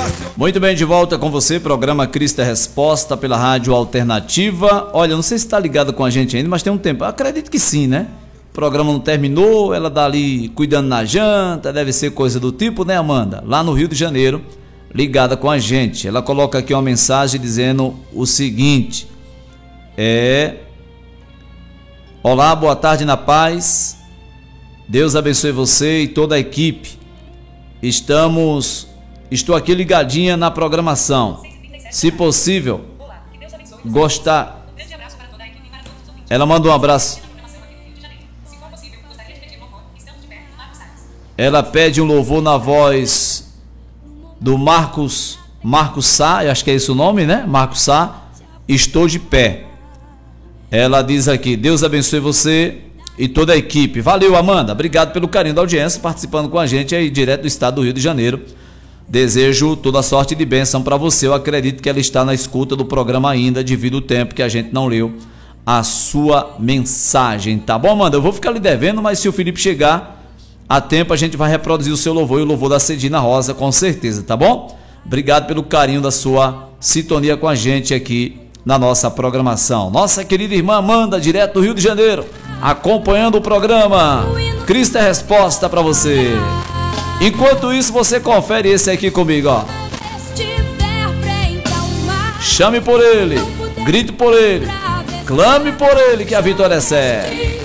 Muito bem, de volta com você, programa Cristo é Resposta pela Rádio Alternativa. Olha, não sei se está ligado com a gente ainda, mas tem um tempo. Eu acredito que sim, né? O programa não terminou, ela tá ali cuidando na janta, deve ser coisa do tipo, né, Amanda? Lá no Rio de Janeiro, ligada com a gente. Ela coloca aqui uma mensagem dizendo o seguinte: olá, boa tarde na paz. Deus abençoe você e toda a equipe. Estou aqui ligadinha na programação. Se possível, gostar. Ela manda um abraço. Ela pede um louvor na voz do Marcos Sá, eu acho que é esse o nome, né? Marcos Sá, Estou de Pé. Ela diz aqui: Deus abençoe você e toda a equipe. Valeu, Amanda. Obrigado pelo carinho da audiência, participando com a gente aí direto do estado do Rio de Janeiro. Desejo toda sorte de bênção para você. Eu acredito que ela está na escuta do programa ainda, devido ao tempo que a gente não leu a sua mensagem. Tá bom, Amanda? Eu vou ficar lhe devendo, mas se o Felipe chegar a tempo, a gente vai reproduzir o seu louvor e o louvor da Cedina Rosa, com certeza, tá bom? Obrigado pelo carinho da sua sintonia com a gente aqui na nossa programação. Nossa querida irmã Amanda, direto do Rio de Janeiro, acompanhando o programa Cristo é Resposta para você. Enquanto isso, você confere esse aqui comigo, ó. Chame por ele, grite por ele, clame por ele, que a vitória é certa.